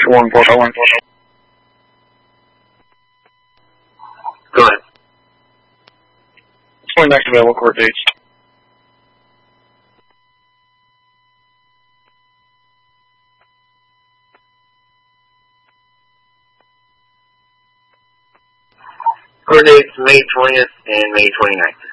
1, 401. Go ahead. What's my next available court dates? Court dates May 20th and May 29th.